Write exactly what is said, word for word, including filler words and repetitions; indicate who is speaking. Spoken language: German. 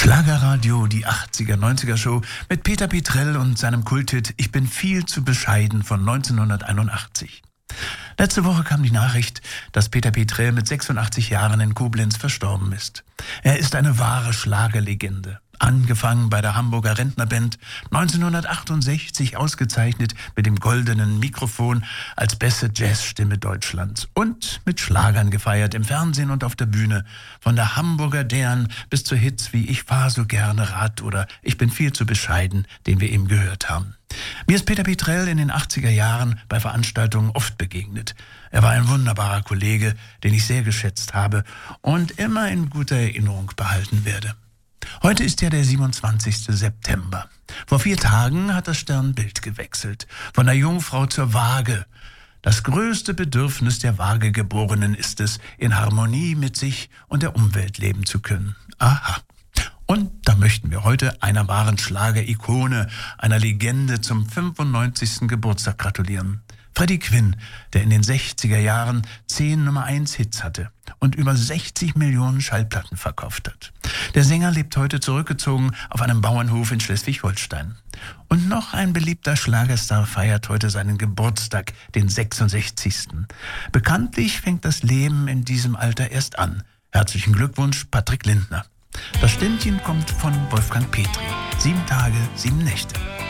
Speaker 1: Schlagerradio, die achtziger, neunziger Show mit Peter Petrell und seinem Kulthit Ich bin viel zu bescheiden von neunzehnhunderteinundachtzig. Letzte Woche kam die Nachricht, dass Peter Petrell mit sechsundachtzig Jahren in Koblenz verstorben ist. Er ist eine wahre Schlagerlegende. Angefangen bei der Hamburger Rentnerband, neunzehnhundertachtundsechzig ausgezeichnet mit dem goldenen Mikrofon als beste Jazzstimme Deutschlands und mit Schlagern gefeiert im Fernsehen und auf der Bühne, von der Hamburger Dern bis zu Hits wie Ich fahr so gerne Rad oder Ich bin viel zu bescheiden, den wir eben gehört haben. Mir ist Peter Petrell in den achtziger Jahren bei Veranstaltungen oft begegnet. Er war ein wunderbarer Kollege, den ich sehr geschätzt habe und immer in guter Erinnerung behalten werde. Heute ist ja der siebenundzwanzigster September. Vor vier Tagen hat das Sternbild gewechselt. Von der Jungfrau zur Waage. Das größte Bedürfnis der Waagegeborenen ist es, in Harmonie mit sich und der Umwelt leben zu können. Aha. Und da möchten wir heute einer wahren Schlager-Ikone, einer Legende zum fünfundneunzigsten Geburtstag gratulieren. Freddie Quinn, der in den sechziger Jahren zehn Nummer eins Hits hatte und über sechzig Millionen Schallplatten verkauft hat. Der Sänger lebt heute zurückgezogen auf einem Bauernhof in Schleswig-Holstein. Und noch ein beliebter Schlagerstar feiert heute seinen Geburtstag, den sechsundsechzigsten Bekanntlich fängt das Leben in diesem Alter erst an. Herzlichen Glückwunsch, Patrick Lindner. Das Ständchen kommt von Wolfgang Petri. Sieben Tage, sieben Nächte.